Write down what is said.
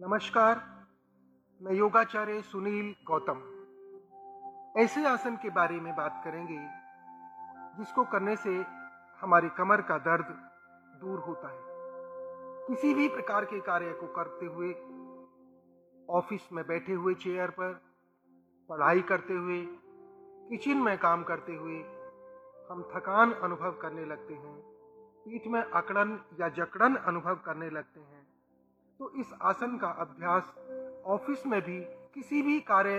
नमस्कार। मैं योगाचार्य सुनील गौतम ऐसे आसन के बारे में बात करेंगे जिसको करने से हमारी कमर का दर्द दूर होता है। किसी भी प्रकार के कार्य को करते हुए, ऑफिस में बैठे हुए चेयर पर, पढ़ाई करते हुए, किचन में काम करते हुए हम थकान अनुभव करने लगते हैं, पीठ में अकड़न या जकड़न अनुभव करने लगते हैं। तो इस आसन का अभ्यास ऑफिस में भी, किसी भी कार्य